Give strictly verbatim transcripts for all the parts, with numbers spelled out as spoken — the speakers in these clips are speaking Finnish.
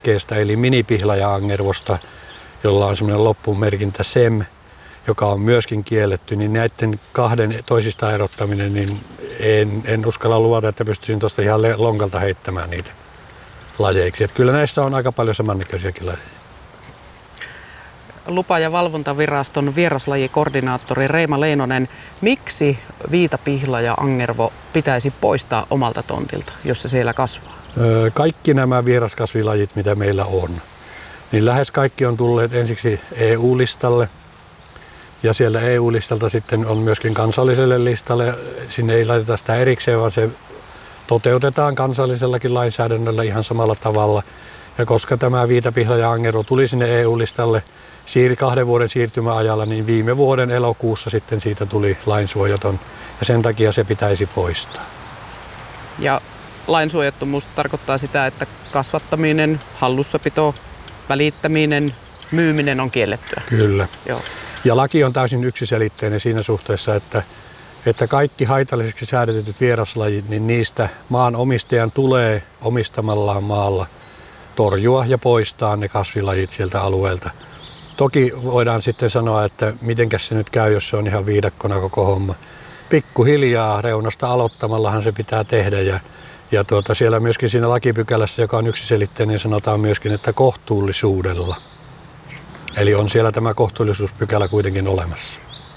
keestä eli minipihlaja-angervosta, jolla on semmoinen loppumerkintä S E M, joka on myöskin kielletty, niin näiden kahden toisista erottaminen, niin en, en uskalla luvata, että pystyisin tuosta ihan lonkalta heittämään niitä lajeiksi. Että kyllä näissä on aika paljon samannäköisiäkin lajeja. Lupa- ja valvontaviraston vieraslajikoordinaattori Reima Leinonen, miksi viitapihlaja-angervo pitäisi poistaa omalta tontilta, jos se siellä kasvaa? Kaikki nämä vieraskasvilajit, mitä meillä on, niin lähes kaikki on tulleet ensiksi E U-listalle. Ja siellä E U-listalta sitten on myöskin kansalliselle listalle. Sinne ei laiteta sitä erikseen, vaan se toteutetaan kansallisellakin lainsäädännöllä ihan samalla tavalla. Ja koska tämä viitapihlaja-angervo tuli sinne E U-listalle siir- kahden vuoden siirtymäajalla, niin viime vuoden elokuussa sitten siitä tuli lainsuojaton. Ja sen takia se pitäisi poistaa. Ja lainsuojattomuus tarkoittaa sitä, että kasvattaminen, hallussapito, välittäminen, myyminen on kiellettyä. Kyllä. Joo. Ja laki on täysin yksiselitteinen siinä suhteessa, että, että kaikki haitalliseksi säädetyt vieraslajit, niin niistä maanomistajan tulee omistamallaan maalla torjua ja poistaa ne kasvilajit sieltä alueelta. Toki voidaan sitten sanoa, että mitenkäs se nyt käy, jos se on ihan viidakkona koko homma. Pikkuhiljaa reunasta aloittamallahan se pitää tehdä ja, ja tuota, siellä myöskin siinä lakipykälässä, joka on yksiselitteinen, sanotaan myöskin, että kohtuullisuudella. Eli on siellä tämä kohtuullisuuspykälä kuitenkin olemassa.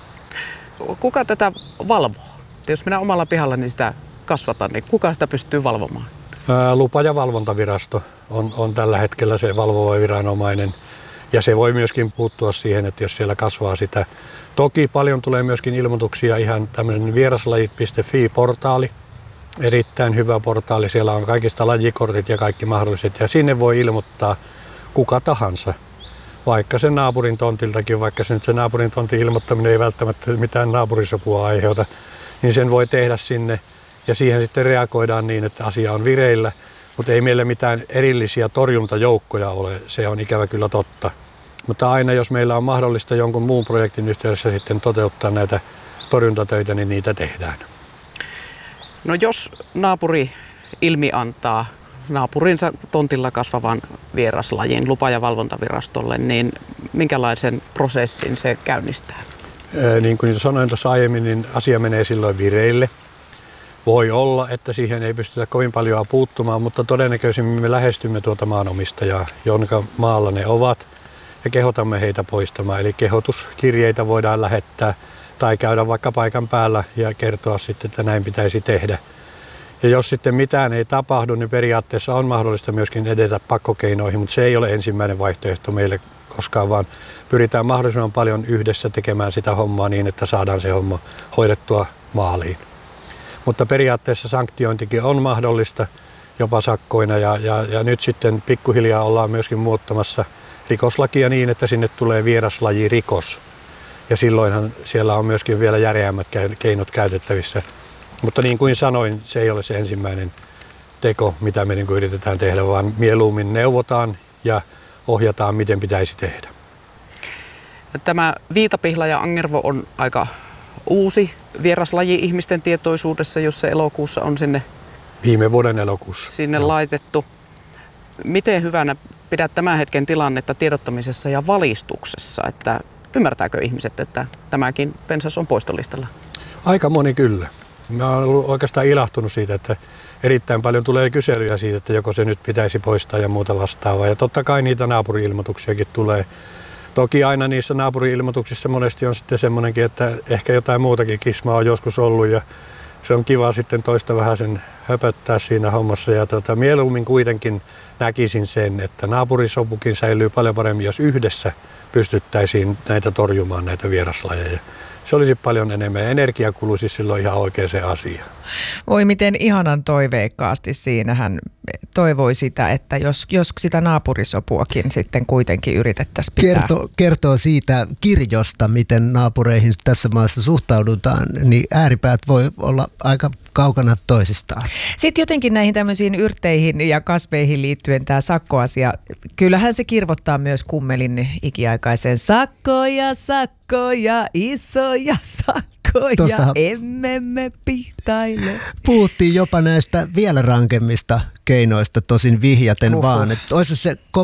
Kuka tätä valvoo? Jos minä omalla pihallani sitä kasvatan, niin kuka sitä pystyy valvomaan? Ää, lupa- ja valvontavirasto on, on tällä hetkellä se valvova viranomainen. Ja se voi myöskin puuttua siihen, että jos siellä kasvaa sitä. Toki paljon tulee myöskin ilmoituksia ihan tämmöisen vieraslajit piste fi-portaali. Erittäin hyvä portaali. Siellä on kaikista lajikortit ja kaikki mahdolliset. Ja sinne voi ilmoittaa kuka tahansa. Vaikka sen naapurin tontiltakin, vaikka se nyt se naapurin tontin ilmoittaminen ei välttämättä mitään naapurisopua aiheuta, niin sen voi tehdä sinne ja siihen sitten reagoidaan niin, että asia on vireillä, mutta ei meillä mitään erillisiä torjuntajoukkoja ole, se on ikävä kyllä totta. Mutta aina jos meillä on mahdollista jonkun muun projektin yhteydessä sitten toteuttaa näitä torjuntatöitä, niin niitä tehdään. No jos naapuri ilmi antaa naapurinsa tontilla kasvavan vieraslajin lupa- ja valvontavirastolle, niin minkälaisen prosessin se käynnistää? Ää, niin kuin sanoin tuossa aiemmin, niin asia menee silloin vireille. Voi olla, että siihen ei pystytä kovin paljon puuttumaan, mutta todennäköisimmin me lähestymme tuota maanomistajaa, jonka maalla ne ovat, ja kehotamme heitä poistamaan. Eli kehotuskirjeitä voidaan lähettää tai käydä vaikka paikan päällä ja kertoa sitten, että näin pitäisi tehdä. Ja jos sitten mitään ei tapahdu, niin periaatteessa on mahdollista myöskin edetä pakkokeinoihin, mutta se ei ole ensimmäinen vaihtoehto meille koskaan, vaan pyritään mahdollisimman paljon yhdessä tekemään sitä hommaa niin, että saadaan se homma hoidettua maaliin. Mutta periaatteessa sanktiointikin on mahdollista jopa sakkoina ja, ja, ja nyt sitten pikkuhiljaa ollaan myöskin muuttamassa rikoslakia niin, että sinne tulee vieraslajirikos. Ja silloinhan siellä on myöskin vielä järeämmät keinot käytettävissä. Mutta niin kuin sanoin, se ei ole se ensimmäinen teko, mitä me niin kuin yritetään tehdä, vaan mieluummin neuvotaan ja ohjataan, miten pitäisi tehdä. Tämä viitapihlaja-angervo on aika uusi vieraslaji ihmisten tietoisuudessa, jos se elokuussa on sinne, Viime vuoden elokuussa. sinne no. laitettu. Miten hyvänä pidät tämän hetken tilannetta tiedottamisessa ja valistuksessa, että ymmärtääkö ihmiset, että tämäkin pensas on poistolistalla? Aika moni kyllä. Mä oon ollut oikeastaan ilahtunut siitä, että erittäin paljon tulee kyselyjä siitä, että joko se nyt pitäisi poistaa ja muuta vastaavaa. Ja totta kai niitä naapuri-ilmoituksiakin tulee. Toki aina niissä naapuri-ilmoituksissa monesti on sitten semmoinenkin, että ehkä jotain muutakin kismaa on joskus ollut ja se on kiva sitten toista vähän sen höpöttää siinä hommassa. Ja tota, mieluummin kuitenkin näkisin sen, että naapurisopukin säilyy paljon paremmin, jos yhdessä pystyttäisiin näitä torjumaan, näitä vieraslajeja. Se olisi paljon enemmän ja energia kuluisi silloin ihan oikeaan asiaan. Oi miten ihanan toiveikkaasti siinä hän toivoi sitä, että jos, jos sitä naapurisopuakin sitten kuitenkin yritettäisiin pitää. Kertoo, kertoo siitä kirjosta, miten naapureihin tässä maassa suhtaudutaan, niin ääripäät voi olla aika kaukana toisistaan. Sitten jotenkin näihin tämmöisiin yrtteihin ja kasveihin liittyen tämä sakkoasia, kyllähän se kirvottaa myös kummelin ikiaikaisen sakkoja, sakkoja, isoja sakkoja, Tuossa emme me pihtaile. Puhuttiin jopa näistä vielä rankemmista keinoista, tosin vihjaten Uhuh. vaan. Että olisi se